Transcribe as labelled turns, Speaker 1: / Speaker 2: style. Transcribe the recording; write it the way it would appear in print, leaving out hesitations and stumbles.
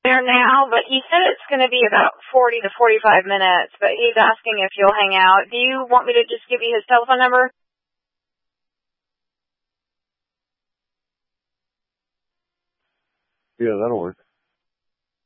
Speaker 1: there now, but he said it's going to be about 40 to 45 minutes, but he's asking if you'll hang out. Do you want me to just give you his telephone number?
Speaker 2: Yeah, that'll work.